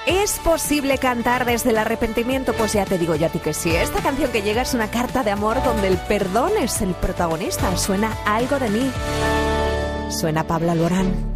¿Es posible cantar desde el arrepentimiento? Pues ya te digo yo a ti que sí. Esta canción que llega es una carta de amor donde el perdón es el protagonista. Suena Algo de mí. Suena Pablo Alborán.